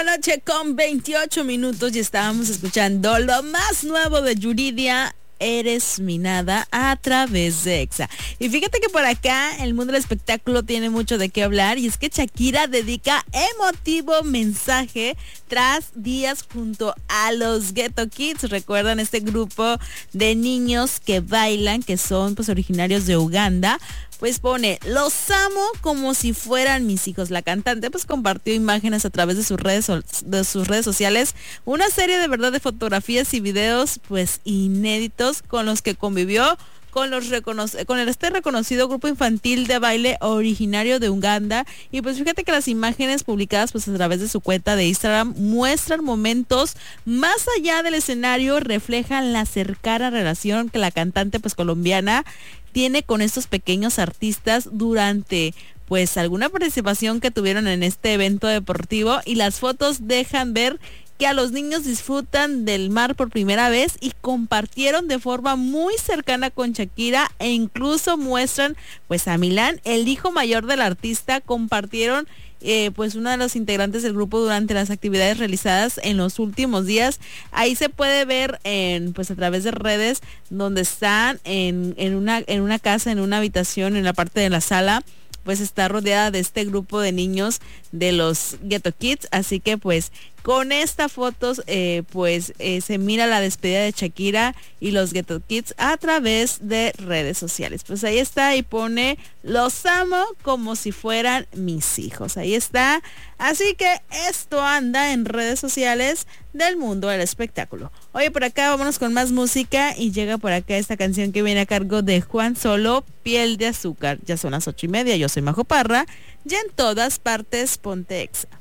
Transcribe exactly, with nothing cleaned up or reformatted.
noche con veintiocho minutos y estábamos escuchando lo más nuevo de Yuridia, Eres mi nada, a través de Exa. Y fíjate que por acá el mundo del espectáculo tiene mucho de qué hablar, y es que Shakira dedica emotivo mensaje tras días junto a los Ghetto Kids. ¿Recuerdan este grupo de niños que bailan, que son pues originarios de Uganda? Pues pone, los amo como si fueran mis hijos. La cantante pues compartió imágenes a través de sus redes, de sus redes sociales, una serie de verdad de fotografías y videos pues inéditos con los que convivió con los recono- con el este reconocido grupo infantil de baile originario de Uganda. Y pues fíjate que las imágenes publicadas pues a través de su cuenta de Instagram muestran momentos más allá del escenario, reflejan la cercana relación que la cantante pues colombiana tiene con estos pequeños artistas durante pues alguna participación que tuvieron en este evento deportivo, y las fotos dejan ver que a los niños disfrutan del mar por primera vez y compartieron de forma muy cercana con Shakira, e incluso muestran pues a Milán, el hijo mayor del artista. Compartieron Eh, pues uno de los integrantes del grupo durante las actividades realizadas en los últimos días. Ahí se puede ver en pues a través de redes donde están en, en una en una casa, en una habitación, en la parte de la sala, pues está rodeada de este grupo de niños de los Ghetto Kids. Así que pues con esta fotos eh, pues eh, se mira la despedida de Shakira y los Ghetto Kids a través de redes sociales. Pues ahí está, y pone, los amo como si fueran mis hijos. Ahí está. Así que esto anda en redes sociales del mundo del espectáculo. Oye, por acá vámonos con más música, y llega por acá esta canción que viene a cargo de Juan Solo, Piel de Azúcar. Ya son las ocho y media, yo soy Majo Parra, y en todas partes ponte Exa.